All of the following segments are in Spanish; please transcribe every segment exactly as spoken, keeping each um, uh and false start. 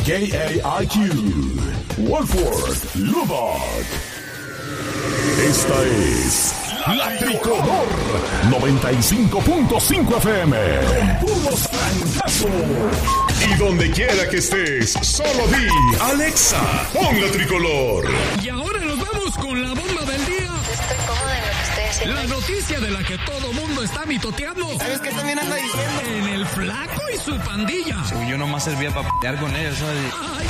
K A I Q, Wolford, Lubbock. Esta es La Tricolor noventa y cinco punto cinco F M. Con puros francazos. Y donde quiera que estés, solo di Alexa, pon La Tricolor. Y ahora nos vamos con la bomba del día. Estoy cómoda en lo que estoy haciendo. La noticia de la que todo mundo está mitoteando. ¿Sabes qué también anda diciendo? En el Flaco y su pandilla. Según yo nomás servía para p***ar con ellos, ¿sabes? Ay.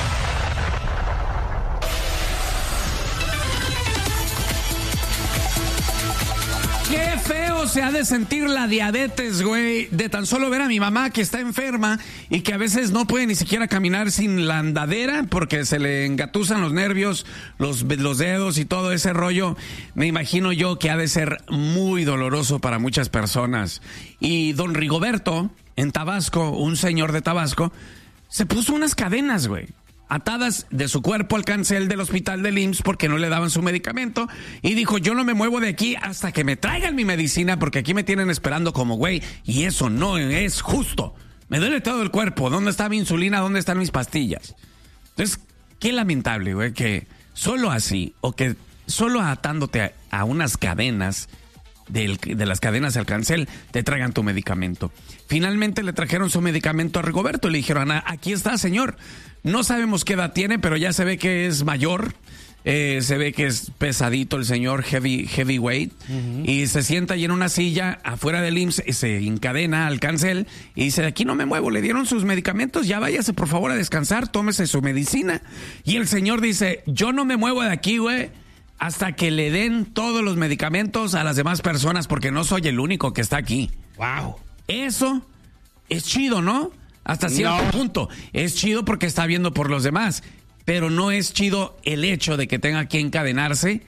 Qué feo se ha de sentir la diabetes, güey, de tan solo ver a mi mamá que está enferma y que a veces no puede ni siquiera caminar sin la andadera porque se le engatusan los nervios, los, los dedos y todo ese rollo. Me imagino yo que ha de ser muy doloroso para muchas personas. Y don Rigoberto, en Tabasco, un señor de Tabasco, se puso unas cadenas, güey, atadas de su cuerpo al cancel del hospital del I M S S porque no le daban su medicamento, y dijo, yo no me muevo de aquí hasta que me traigan mi medicina porque aquí me tienen esperando como güey, y eso no es justo. Me duele todo el cuerpo, ¿dónde está mi insulina? ¿Dónde están mis pastillas? Entonces, qué lamentable, güey, que solo así, o que solo atándote a, a unas cadenas, del, de las cadenas al cancel, te traigan tu medicamento. Finalmente le trajeron su medicamento a Rigoberto y le dijeron, aquí está, señor. No sabemos qué edad tiene, pero ya se ve que es mayor. Eh, se ve que es pesadito el señor, heavy, heavyweight. Uh-huh. Y se sienta ahí en una silla afuera del I M S S y se encadena al cancel y dice, de aquí no me muevo, le dieron sus medicamentos, ya váyase por favor a descansar, tómese su medicina. Y el señor dice, yo no me muevo de aquí, güey, hasta que le den todos los medicamentos a las demás personas porque no soy el único que está aquí. Wow. Eso es chido, ¿no? Hasta cierto no. punto. Es chido porque está viendo por los demás. Pero no es chido el hecho de que tenga que encadenarse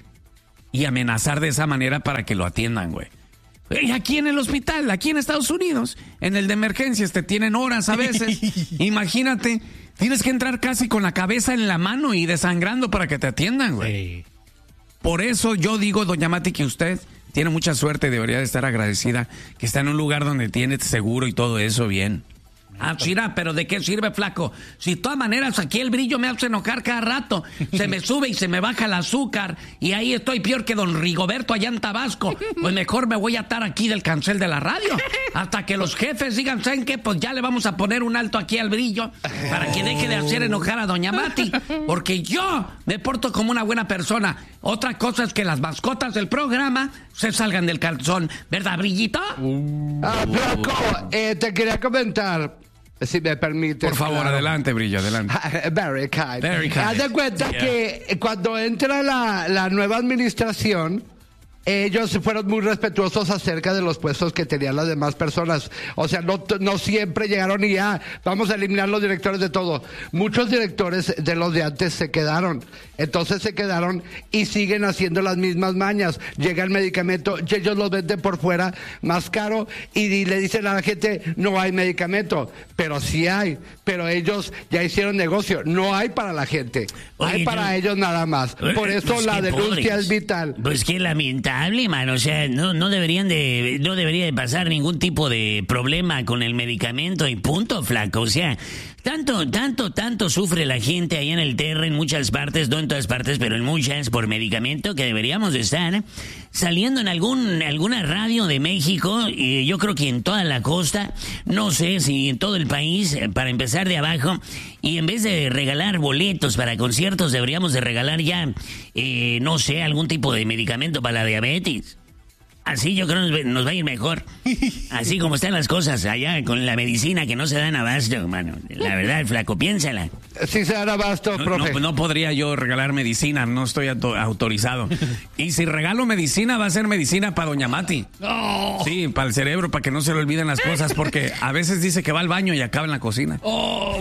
y amenazar de esa manera para que lo atiendan, güey. Y aquí en el hospital, aquí en Estados Unidos, en el de emergencias, te tienen horas a veces. Imagínate, tienes que entrar casi con la cabeza en la mano y desangrando para que te atiendan, güey. Sí. Por eso yo digo, doña Mati, que usted tiene mucha suerte y debería de estar agradecida que está en un lugar donde tiene seguro y todo eso bien. Ah, Chira, pero ¿de qué sirve, flaco? Si de todas maneras aquí el brillo me hace enojar cada rato. Se me sube y se me baja el azúcar. Y ahí estoy peor que don Rigoberto allá en Tabasco. Pues mejor me voy a atar aquí del cancel de la radio. Hasta que los jefes digan, ¿saben qué? Pues ya le vamos a poner un alto aquí al brillo para que deje de hacer enojar a doña Mati. Porque yo me porto como una buena persona. Otra cosa es que las mascotas del programa se salgan del calzón. ¿Verdad, Brillito? Uh, ah, flaco, eh, te quería comentar. Si me permite. Por favor, claro. Adelante, Brillo, adelante. Very kind. Very kind. Haz de cuenta yeah. que cuando entra la, la nueva administración, ellos fueron muy respetuosos acerca de los puestos que tenían las demás personas. O sea, no, no siempre llegaron y ya, vamos a eliminar los directores de todo. Muchos directores de los de antes se quedaron. Entonces se quedaron y siguen haciendo las mismas mañas. Llega el medicamento, y ellos los venden por fuera más caro y le dicen a la gente, no hay medicamento. Pero sí hay. Pero ellos ya hicieron negocio. No hay para la gente. Oye, hay para no, ellos nada más. Por eso pues la denuncia pobres. Es vital. Pues qué lamentable, man. O sea, no, no deberían de, no debería de pasar ningún tipo de problema con el medicamento y punto, flaco. O sea, tanto, tanto, tanto sufre la gente ahí en el Terra en muchas partes, no en todas partes, pero en muchas por medicamento, que deberíamos de estar saliendo en algún alguna radio de México, y yo creo que en toda la costa, no sé si en todo el país, para empezar de abajo, y en vez de regalar boletos para conciertos, deberíamos de regalar ya, eh, no sé, algún tipo de medicamento para la diabetes. Así yo creo que nos va a ir mejor. Así como están las cosas allá con la medicina que no se dan abasto, mano. La verdad, flaco, piénsala. Sí se dan abasto, no, profe. No, no podría yo regalar medicina, no estoy auto- autorizado. Y si regalo medicina, va a ser medicina para doña Mati. Oh. Sí, para el cerebro, para que no se le olviden las cosas, porque a veces dice que va al baño y acaba en la cocina. Oh,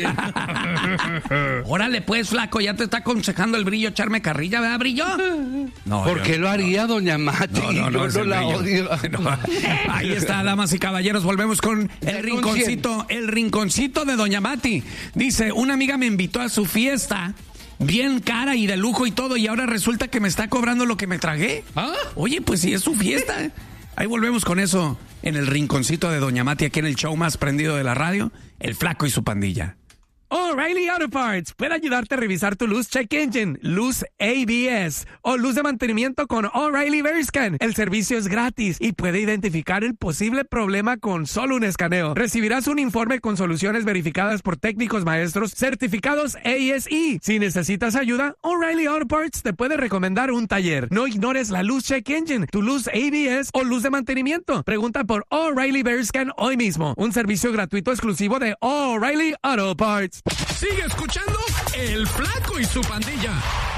órale pues, flaco, ya te está aconsejando el Brillo echarme carrilla, ¿verdad, Brillo? No, ¿por qué lo haría no. doña Mati? No, no, no. No la odio. No. Ahí está, damas y caballeros, volvemos con el rinconcito, el rinconcito de doña Mati. Dice, una amiga me invitó a su fiesta, bien cara y de lujo y todo, y ahora resulta que me está cobrando lo que me tragué. ¿Ah? Oye, pues sí, es su fiesta. Ahí volvemos con eso en el rinconcito de doña Mati, aquí en el show más prendido de la radio, El Flaco y su pandilla. O'Reilly Auto Parts puede ayudarte a revisar tu luz check engine, luz A B S o luz de mantenimiento con O'Reilly VeriScan. El servicio es gratis y puede identificar el posible problema con solo un escaneo. Recibirás un informe con soluciones verificadas por técnicos maestros certificados A S E. Si necesitas ayuda, O'Reilly Auto Parts te puede recomendar un taller. No ignores la luz check engine, tu luz A B S o luz de mantenimiento. Pregunta por O'Reilly VeriScan hoy mismo. Un servicio gratuito exclusivo de O'Reilly Auto Parts. Sigue escuchando El Flaco y su pandilla.